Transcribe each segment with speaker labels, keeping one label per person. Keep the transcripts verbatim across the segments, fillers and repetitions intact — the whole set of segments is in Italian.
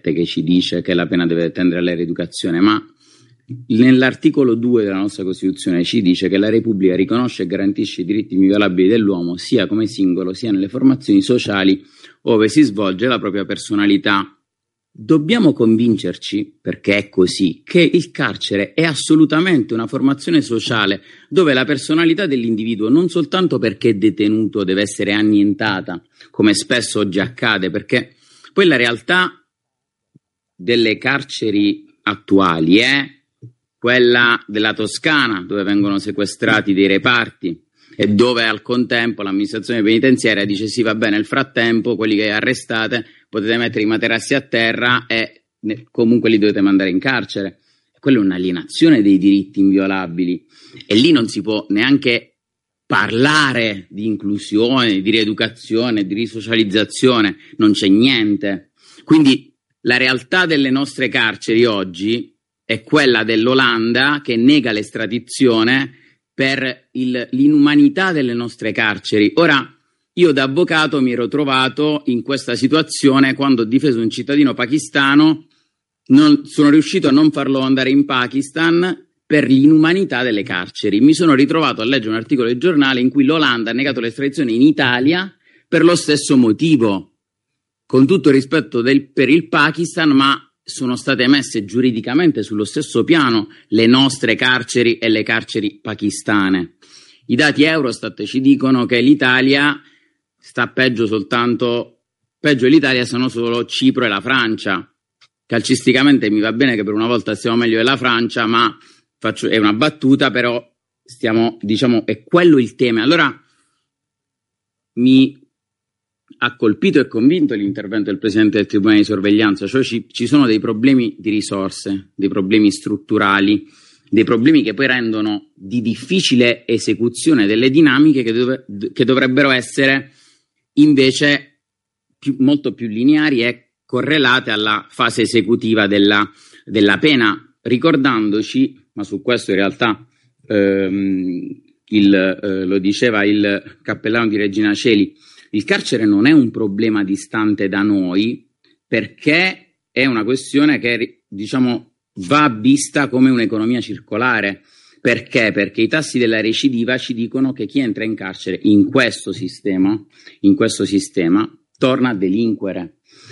Speaker 1: parte che ci dice che la pena deve tendere alla rieducazione, ma nell'articolo due della nostra Costituzione ci dice che la Repubblica riconosce e garantisce i diritti inviolabili dell'uomo sia come singolo sia nelle formazioni sociali ove si svolge la propria personalità. Dobbiamo convincerci, perché è così, che il carcere è assolutamente una formazione sociale dove la personalità dell'individuo, non soltanto perché è detenuto, deve essere annientata, come spesso oggi accade, perché poi la realtà delle carceri attuali è quella della Toscana, dove vengono sequestrati dei reparti e dove al contempo l'amministrazione penitenziaria dice sì, va bene, nel frattempo quelli che arrestate potete mettere i materassi a terra e comunque li dovete mandare in carcere. Quella è un'alienazione dei diritti inviolabili e lì non si può neanche parlare di inclusione, di rieducazione, di risocializzazione, non c'è niente. Quindi la realtà delle nostre carceri oggi è quella dell'Olanda che nega l'estradizione per il, l'inumanità delle nostre carceri. Ora, io da avvocato mi ero trovato in questa situazione quando ho difeso un cittadino pakistano, non, sono riuscito a non farlo andare in Pakistan per l'inumanità delle carceri. Mi sono ritrovato a leggere un articolo del giornale in cui l'Olanda ha negato l'estradizione in Italia per lo stesso motivo, con tutto rispetto del, per il Pakistan, ma sono state messe giuridicamente sullo stesso piano le nostre carceri e le carceri pakistane. I dati Eurostat ci dicono che l'Italia sta peggio soltanto, peggio l'Italia sono solo Cipro e la Francia. Calcisticamente mi va bene che per una volta stiamo meglio della Francia, ma faccio, è una battuta, però stiamo, diciamo, è quello il tema. Allora mi ha colpito e convinto l'intervento del Presidente del Tribunale di Sorveglianza, cioè ci, ci sono dei problemi di risorse, dei problemi strutturali, dei problemi che poi rendono di difficile esecuzione delle dinamiche che, dove, che dovrebbero essere invece più, molto più lineari e correlate alla fase esecutiva della, della pena, ricordandoci, ma su questo in realtà ehm, il, eh, lo diceva il cappellano di Regina Coeli, il carcere non è un problema distante da noi perché è una questione che, diciamo, va vista come un'economia circolare. Perché? Perché i tassi della recidiva ci dicono che chi entra in carcere in questo sistema, in questo sistema torna a delinquere.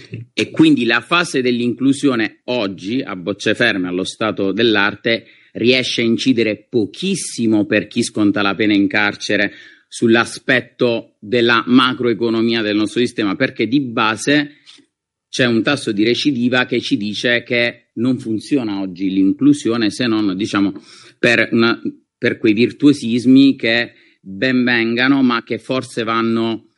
Speaker 1: E quindi la fase dell'inclusione oggi, a bocce ferme, allo stato dell'arte, riesce a incidere pochissimo per chi sconta la pena in carcere sull'aspetto della macroeconomia del nostro sistema, perché di base c'è un tasso di recidiva che ci dice che non funziona oggi l'inclusione se non, diciamo, per, una, per quei virtuosismi che ben vengano, ma che forse vanno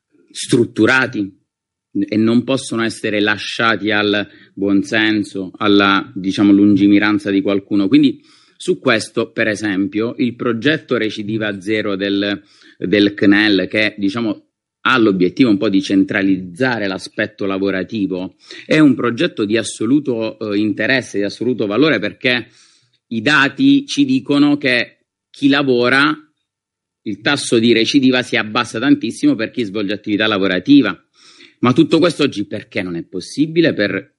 Speaker 1: strutturati e non possono essere lasciati al buonsenso, alla, diciamo, lungimiranza di qualcuno. Quindi su questo, per esempio, il progetto Recidiva Zero del, del C N E L, che, diciamo, ha l'obiettivo un po' di centralizzare l'aspetto lavorativo, è un progetto di assoluto eh, interesse, di assoluto valore, perché i dati ci dicono che chi lavora, il tasso di recidiva si abbassa tantissimo per chi svolge attività lavorativa. Ma tutto questo oggi perché non è possibile? Per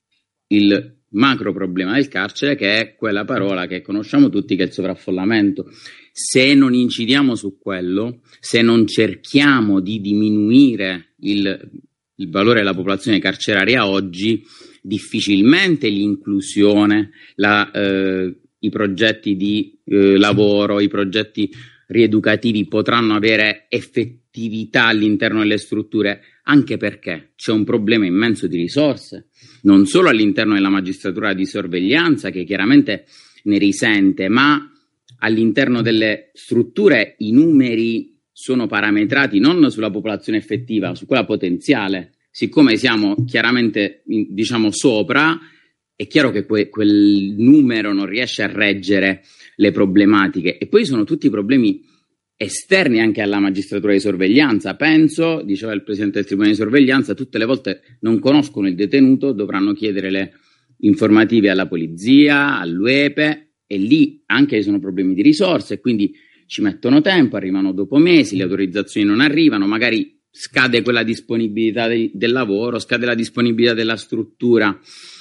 Speaker 1: il macro problema del carcere, che è quella parola che conosciamo tutti, che è il sovraffollamento. Se non incidiamo su quello, se non cerchiamo di diminuire il, il valore della popolazione carceraria oggi, difficilmente l'inclusione, la, eh, i progetti di eh, lavoro, i progetti rieducativi potranno avere effettività all'interno delle strutture, anche perché c'è un problema immenso di risorse, non solo all'interno della magistratura di sorveglianza, che chiaramente ne risente, ma all'interno delle strutture i numeri sono parametrati non sulla popolazione effettiva, su quella potenziale. Siccome siamo chiaramente, diciamo, sopra, è chiaro che que- quel numero non riesce a reggere le problematiche. E poi sono tutti problemi esterni anche alla magistratura di sorveglianza. Penso, diceva il Presidente del Tribunale di Sorveglianza, tutte le volte non conoscono il detenuto, dovranno chiedere le informative alla polizia, all'U E P E, e lì anche ci sono problemi di risorse, quindi ci mettono tempo, arrivano dopo mesi, le autorizzazioni non arrivano, magari scade quella disponibilità de- del lavoro, scade la disponibilità della struttura.